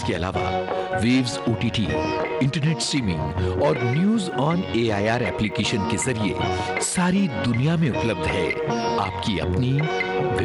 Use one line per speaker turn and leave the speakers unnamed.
इसके अलावा waves OTT, internet streaming और न्यूज ऑन एआईआर एप्लीकेशन के जरिए सारी दुनिया में उपलब्ध है आपकी अपनी